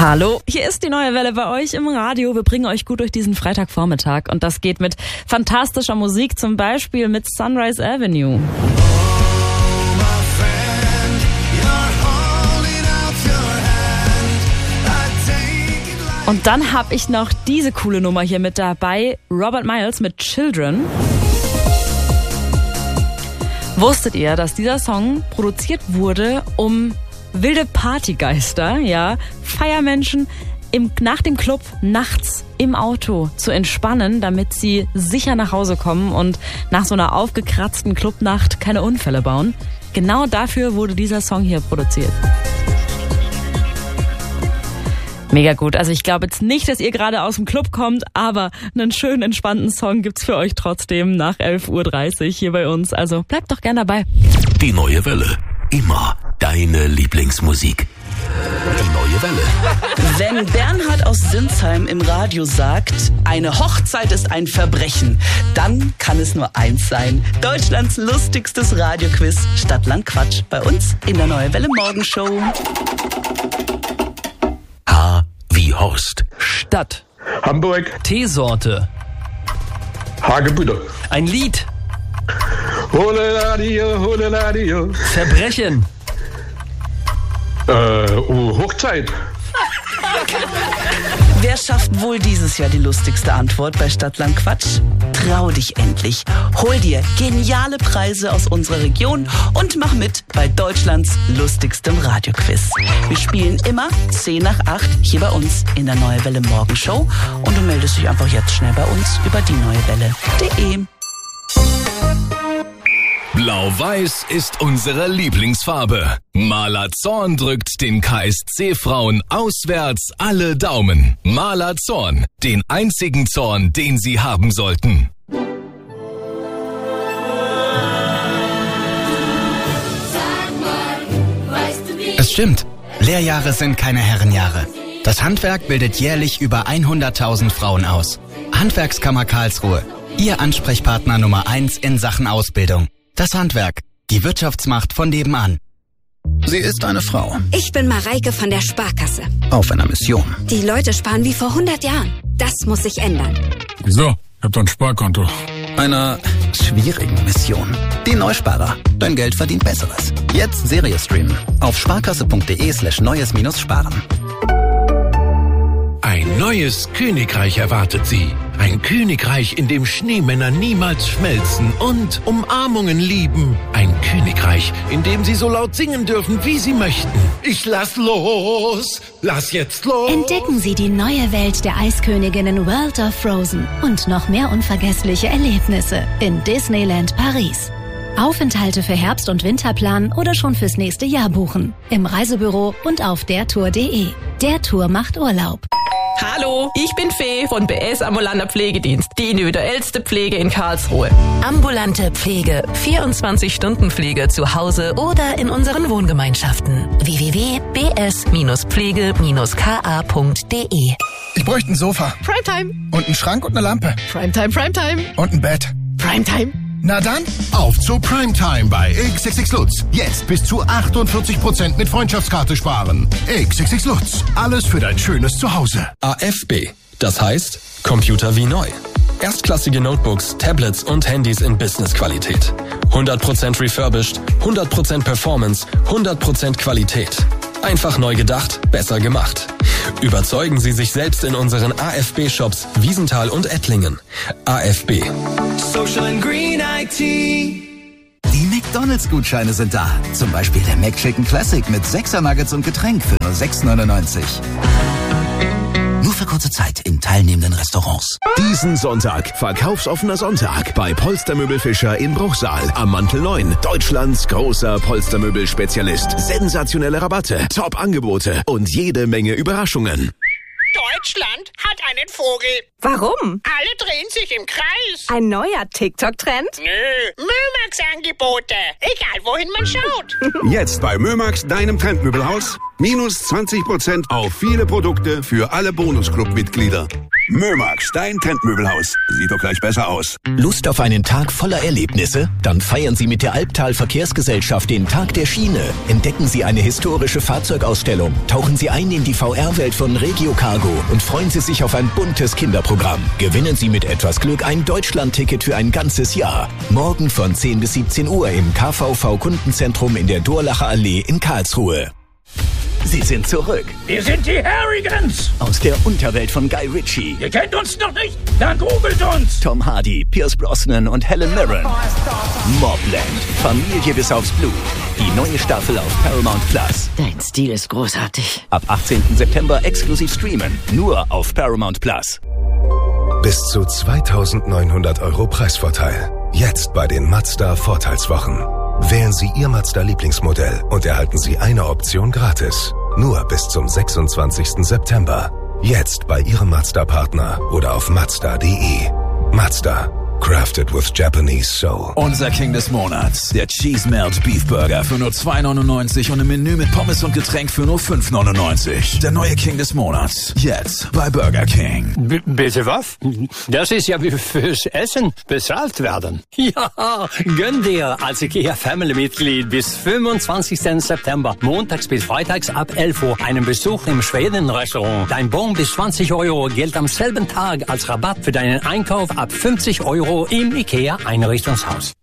Hallo, hier ist die neue Welle bei euch im Radio. Wir bringen euch gut durch diesen Freitagvormittag und das geht mit fantastischer Musik, zum Beispiel mit Sunrise Avenue. Und dann habe ich noch diese coole Nummer hier mit dabei, Robert Miles mit Children. Wusstet ihr, dass dieser Song produziert wurde, um wilde Partygeister, ja, Feiermenschen nach dem Club nachts im Auto zu entspannen, damit sie sicher nach Hause kommen und nach so einer aufgekratzten Clubnacht keine Unfälle bauen? Genau dafür wurde dieser Song hier produziert. Mega gut. Also ich glaube jetzt nicht, dass ihr gerade aus dem Club kommt, aber einen schönen, entspannten Song gibt's für euch trotzdem nach 11.30 Uhr hier bei uns. Also bleibt doch gern dabei. Die neue Welle. Immer deine Lieblingsmusik. Die neue Welle. Wenn Bernhard aus Sinsheim im Radio sagt, eine Hochzeit ist ein Verbrechen, dann kann es nur eins sein. Deutschlands lustigstes Radioquiz Stadtland Quatsch bei uns in der Neue Welle Morgenshow. H wie Horst. Stadt. Hamburg. Teesorte. Hagebutte. Ein Lied. Holeladio, Holeladio. Verbrechen. Hochzeit. Wer schafft wohl dieses Jahr die lustigste Antwort bei Stadtland Quatsch? Trau dich endlich. Hol dir geniale Preise aus unserer Region und mach mit bei Deutschlands lustigstem Radioquiz. Wir spielen immer 10 nach 8 hier bei uns in der Neue Welle Morgenshow und du meldest dich einfach jetzt schnell bei uns über dieneuewelle.de. Blau-Weiß ist unsere Lieblingsfarbe. Maler Zorn drückt den KSC-Frauen auswärts alle Daumen. Maler Zorn, den einzigen Zorn, den sie haben sollten. Es stimmt, Lehrjahre sind keine Herrenjahre. Das Handwerk bildet jährlich über 100.000 Frauen aus. Handwerkskammer Karlsruhe, Ihr Ansprechpartner Nummer 1 in Sachen Ausbildung. Das Handwerk, die Wirtschaftsmacht von nebenan. Sie ist eine Frau. Ich bin Mareike von der Sparkasse. Auf einer Mission. Die Leute sparen wie vor 100 Jahren. Das muss sich ändern. Wieso? Ich hab doch ein Sparkonto. Einer schwierigen Mission. Die Neusparer. Dein Geld verdient Besseres. Jetzt Serie streamen. Auf sparkasse.de/neues-sparen. Ein neues Königreich erwartet Sie. Ein Königreich, in dem Schneemänner niemals schmelzen und Umarmungen lieben. Ein Königreich, in dem Sie so laut singen dürfen, wie Sie möchten. Ich lass los! Lass jetzt los! Entdecken Sie die neue Welt der Eisköniginnen World of Frozen und noch mehr unvergessliche Erlebnisse in Disneyland Paris. Aufenthalte für Herbst- und Winter planen oder schon fürs nächste Jahr buchen. Im Reisebüro und auf dertour.de. Der Tour macht Urlaub. Hallo, ich bin Fee von BS Ambulanter Pflegedienst, die individuellste Pflege in Karlsruhe. Ambulante Pflege, 24-Stunden-Pflege zu Hause oder in unseren Wohngemeinschaften. www.bs-pflege-ka.de. Ich bräuchte ein Sofa. Primetime. Und einen Schrank und eine Lampe. Primetime, Primetime. Und ein Bett. Primetime. Na dann, auf zu Primetime bei XXX Lutz. Jetzt bis zu 48% mit Freundschaftskarte sparen. XXX Lutz. Alles für dein schönes Zuhause. AFB. Das heißt, Computer wie neu. Erstklassige Notebooks, Tablets und Handys in Business-Qualität. 100% refurbished, 100% Performance, 100% Qualität. Einfach neu gedacht, besser gemacht. Überzeugen Sie sich selbst in unseren AFB-Shops Wiesenthal und Ettlingen. AFB. Social and Green IT. Die McDonald's-Gutscheine sind da. Zum Beispiel der McChicken Classic mit 6er Nuggets und Getränk für nur 6,99. Nur für kurze Zeit in teilnehmenden Restaurants. Diesen Sonntag, verkaufsoffener Sonntag bei Polstermöbel Fischer in Bruchsal am Mantel 9. Deutschlands großer Polstermöbel-Spezialist. Sensationelle Rabatte, Top-Angebote und jede Menge Überraschungen. Deutschland hat einen Vogel. Warum? Alle drehen sich im Kreis. Ein neuer TikTok-Trend? Nö, Mömax-Angebote. Egal, wohin man schaut. Jetzt bei Mömax, deinem Trendmöbelhaus. Minus 20% auf viele Produkte für alle Bonusclub-Mitglieder. Mömax, dein Trendmöbelhaus. Sieht doch gleich besser aus. Lust auf einen Tag voller Erlebnisse? Dann feiern Sie mit der Albtal Verkehrsgesellschaft den Tag der Schiene. Entdecken Sie eine historische Fahrzeugausstellung, tauchen Sie ein in die VR-Welt von Regio Cargo und freuen Sie sich auf ein buntes Kinderprogramm. Gewinnen Sie mit etwas Glück ein Deutschland-Ticket für ein ganzes Jahr. Morgen von 10 bis 17 Uhr im KVV-Kundenzentrum in der Durlacher Allee in Karlsruhe. Sie sind zurück. Wir sind die Harrigans. Aus der Unterwelt von Guy Ritchie. Ihr kennt uns noch nicht? Dann googelt uns. Tom Hardy, Pierce Brosnan und Helen Mirren. Mobland. Familie bis aufs Blut. Die neue Staffel auf Paramount Plus. Dein Stil ist großartig. Ab 18. September exklusiv streamen. Nur auf Paramount Plus. Bis zu 2.900 € Preisvorteil. Jetzt bei den Mazda Vorteilswochen. Wählen Sie Ihr Mazda-Lieblingsmodell und erhalten Sie eine Option gratis. Nur bis zum 26. September. Jetzt bei Ihrem Mazda-Partner oder auf Mazda.de. Mazda. Crafted with Japanese soul. Unser King des Monats. Der Cheese Melt Beef Burger für nur $2,99 und ein Menü mit Pommes und Getränk für nur $5,99. Der neue King des Monats. Jetzt bei Burger King. Bitte was? Das ist ja wie fürs Essen bezahlt werden. Ja, gönn dir als IKEA-Family-Mitglied bis 25. September, montags bis freitags ab 11 Uhr, einen Besuch im Schweden-Restaurant. Dein Bon bis 20 € gilt am selben Tag als Rabatt für deinen Einkauf ab 50 € im IKEA-Einrichtungshaus.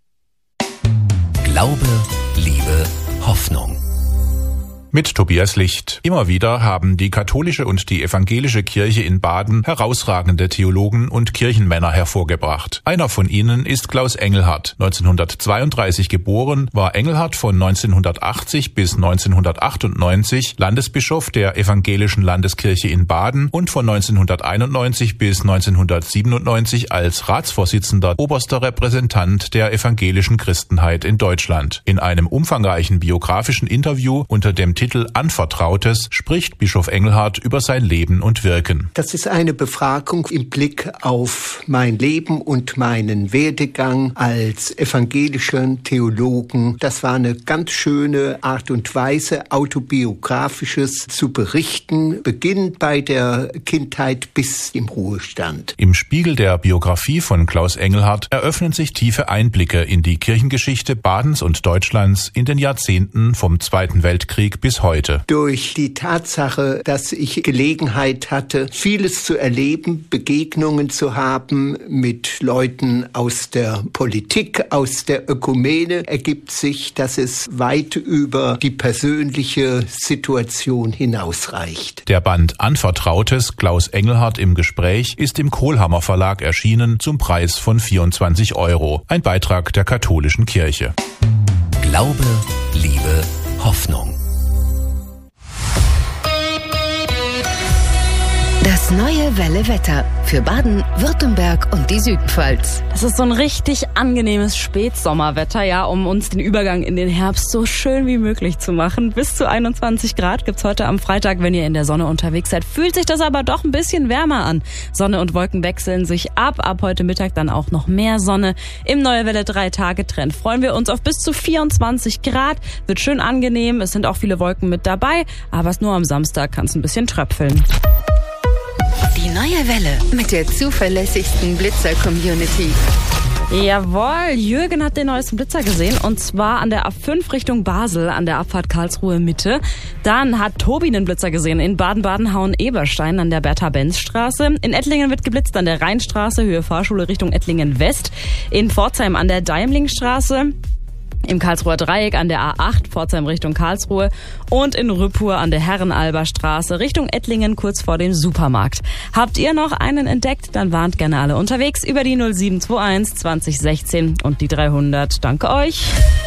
Glaube, Liebe, Hoffnung. Mit Tobias Licht. Immer wieder haben die katholische und die evangelische Kirche in Baden herausragende Theologen und Kirchenmänner hervorgebracht. Einer von ihnen ist Klaus Engelhardt. 1932 geboren, war Engelhardt von 1980 bis 1998 Landesbischof der evangelischen Landeskirche in Baden und von 1991 bis 1997 als Ratsvorsitzender oberster Repräsentant der evangelischen Christenheit in Deutschland. In einem umfangreichen biografischen Interview unter dem Titel Anvertrautes spricht Bischof Engelhardt über sein Leben und Wirken. Das ist eine Befragung im Blick auf mein Leben und meinen Werdegang als evangelischen Theologen. Das war eine ganz schöne Art und Weise, autobiografisches zu berichten, beginnend bei der Kindheit bis im Ruhestand. Im Spiegel der Biografie von Klaus Engelhardt eröffnen sich tiefe Einblicke in die Kirchengeschichte Badens und Deutschlands in den Jahrzehnten vom Zweiten Weltkrieg bis heute. Durch die Tatsache, dass ich Gelegenheit hatte, vieles zu erleben, Begegnungen zu haben mit Leuten aus der Politik, aus der Ökumene, ergibt sich, dass es weit über die persönliche Situation hinausreicht. Der Band Anvertrautes, Klaus Engelhardt im Gespräch, ist im Kohlhammer Verlag erschienen zum Preis von 24 €. Ein Beitrag der katholischen Kirche. Glaube, Liebe, Hoffnung. Das neue Welle-Wetter für Baden, Württemberg und die Südpfalz. Es ist so ein richtig angenehmes Spätsommerwetter, ja, um uns den Übergang in den Herbst so schön wie möglich zu machen. Bis zu 21 Grad gibt's heute am Freitag, wenn ihr in der Sonne unterwegs seid. Fühlt sich das aber doch ein bisschen wärmer an. Sonne und Wolken wechseln sich ab heute Mittag dann auch noch mehr Sonne. Im Neue Welle 3-Tage-Trend freuen wir uns auf bis zu 24 Grad. Wird schön angenehm, es sind auch viele Wolken mit dabei, aber es nur am Samstag kann es ein bisschen tröpfeln. Die neue Welle mit der zuverlässigsten Blitzer-Community. Jawohl, Jürgen hat den neuesten Blitzer gesehen und zwar an der A5 Richtung Basel, an der Abfahrt Karlsruhe Mitte. Dann hat Tobi einen Blitzer gesehen in Baden-Baden-Hauen-Eberstein an der Bertha-Benz-Straße. In Ettlingen wird geblitzt an der Rheinstraße, Höhe Fahrschule Richtung Ettlingen West. In Pforzheim an der Daimlingstraße. Im Karlsruher Dreieck an der A8, Pforzheim Richtung Karlsruhe und in Rüppur an der Herrenalber Straße Richtung Ettlingen kurz vor dem Supermarkt. Habt ihr noch einen entdeckt? Dann warnt gerne alle unterwegs über die 0721 2016 und die 300. Danke euch.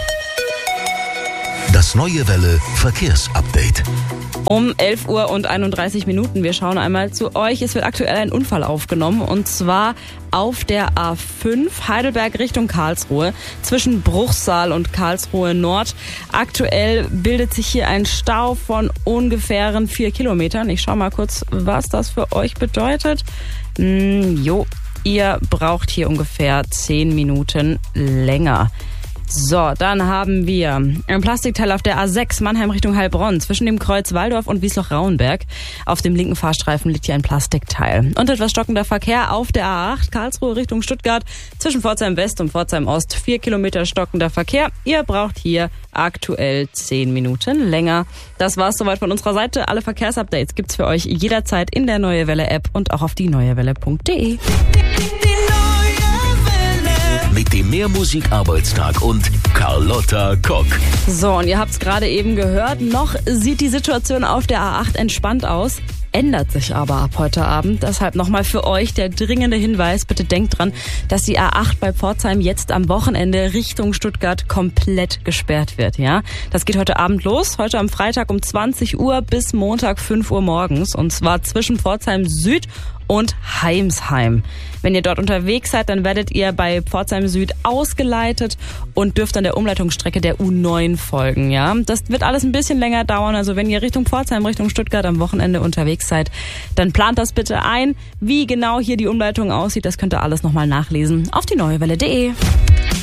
Das neue Welle Verkehrsupdate. Um 11:31 Uhr. Wir schauen einmal zu euch. Es wird aktuell ein Unfall aufgenommen und zwar auf der A5 Heidelberg Richtung Karlsruhe zwischen Bruchsal und Karlsruhe Nord. Aktuell bildet sich hier ein Stau von ungefähren 4 Kilometern. Ich schaue mal kurz, was das für euch bedeutet. Ihr braucht hier ungefähr 10 Minuten länger. So, dann haben wir ein Plastikteil auf der A6 Mannheim Richtung Heilbronn zwischen dem Kreuz Walldorf und Wiesloch-Rauenberg. Auf dem linken Fahrstreifen liegt hier ein Plastikteil. Und etwas stockender Verkehr auf der A8 Karlsruhe Richtung Stuttgart zwischen Pforzheim West und Pforzheim Ost. 4 Kilometer stockender Verkehr. Ihr braucht hier aktuell 10 Minuten länger. Das war's soweit von unserer Seite. Alle Verkehrsupdates gibt's für euch jederzeit in der Neue Welle App und auch auf dieneuewelle.de. Mit dem Mehrmusik-Arbeitstag und Carlotta Kock. So, und ihr habt's gerade eben gehört, noch sieht die Situation auf der A8 entspannt aus, ändert sich aber ab heute Abend. Deshalb nochmal für euch der dringende Hinweis, bitte denkt dran, dass die A8 bei Pforzheim jetzt am Wochenende Richtung Stuttgart komplett gesperrt wird. Ja, das geht heute Abend los, heute am Freitag um 20 Uhr bis Montag 5 Uhr morgens, und zwar zwischen Pforzheim Süd und Heimsheim. Wenn ihr dort unterwegs seid, dann werdet ihr bei Pforzheim Süd ausgeleitet und dürft an der Umleitungsstrecke der U9 folgen. Ja, das wird alles ein bisschen länger dauern. Also wenn ihr Richtung Pforzheim, Richtung Stuttgart am Wochenende unterwegs seid, dann plant das bitte ein. Wie genau hier die Umleitung aussieht, das könnt ihr alles nochmal nachlesen auf dieneuewelle.de.